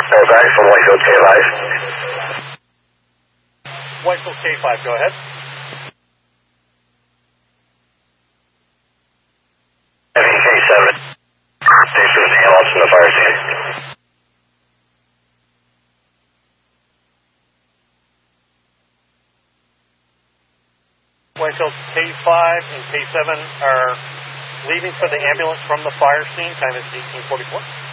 back from Whitefield K5. Whitefield K5, go ahead. K7. There's the ambulance from the fire scene. Whitefield K5 and K7 are leaving for the ambulance from the fire scene. Time is 1844.